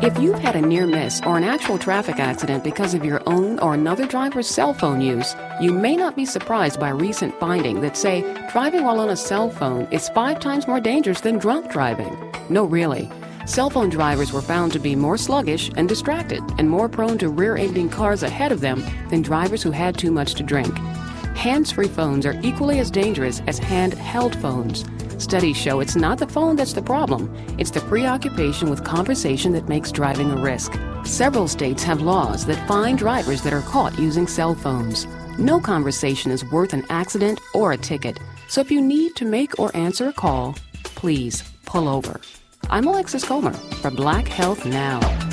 If you've had a near miss or an actual traffic accident because of your own or another driver's cell phone use, you may not be surprised by recent findings that say driving while on a cell phone is 5 times more dangerous than drunk driving. No, really. Cell phone drivers were found to be more sluggish and distracted and more prone to rear-ending cars ahead of them than drivers who had too much to drink. Hands-free phones are equally as dangerous as hand-held phones. Studies show it's not the phone that's the problem. It's the preoccupation with conversation that makes driving a risk. Several states have laws that fine drivers that are caught using cell phones. No conversation is worth an accident or a ticket. So if you need to make or answer a call, please pull over. I'm Alexis Comer for Black Health Now.